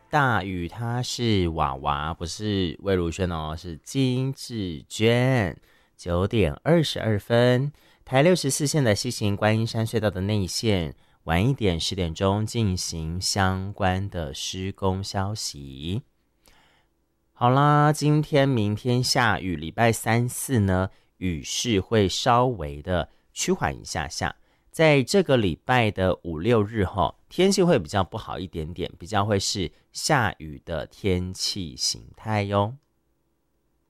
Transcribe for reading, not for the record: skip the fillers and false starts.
大雨他是娃娃，不是魏如萱哦，是金志娟。9点22分，台64线的西行观音山隧道的内线，晚一点10点钟进行相关的施工消息。好啦，今天、明天下雨，礼拜3、4呢，雨势会稍微的趋缓一下下。在这个礼拜的5、6日后，天气会比较不好一点点，比较会是下雨的天气形态哟。